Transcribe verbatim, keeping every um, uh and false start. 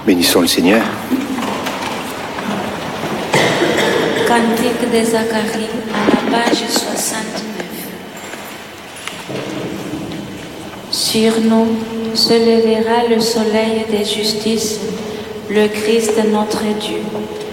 Bénissons le Seigneur. Cantique de Zacharie à la page soixante-neuf. Sur nous se lèvera le soleil de justice, le Christ notre Dieu.